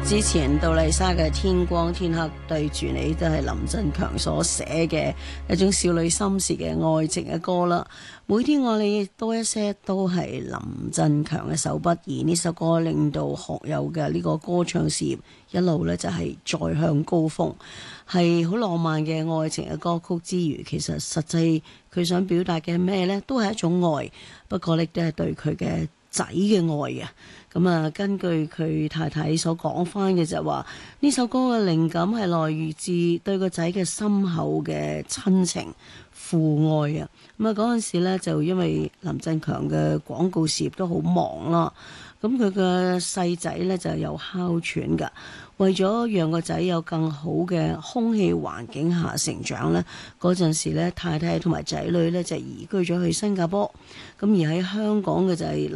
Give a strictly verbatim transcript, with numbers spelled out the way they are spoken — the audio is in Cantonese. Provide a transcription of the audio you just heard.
之前杜麗莎嘅《天光天黑對住你》都係林振強所寫嘅一種少女心事嘅愛情嘅歌啦。每天愛你多一些都係林振強嘅手筆，而呢首歌令到學友嘅呢個歌唱事業一路呢就係再向高峰，係好浪漫嘅愛情嘅歌曲之餘，其實實際佢想表達嘅咩呢？都係一種愛，不過呢都係對佢嘅仔嘅愛啊。咁啊，根據佢太太所講翻嘅就係話，呢首歌嘅靈感係來自對個仔嘅深厚嘅親情父愛啊。咁啊，嗰陣時咧就因為林振強嘅廣告事業都好忙啦，咁佢嘅細仔咧就有哮喘噶，為咗讓個仔有更好嘅空氣環境下成長咧，嗰陣時咧太太同埋仔女咧就移居咗去新加坡，咁而喺香港嘅就係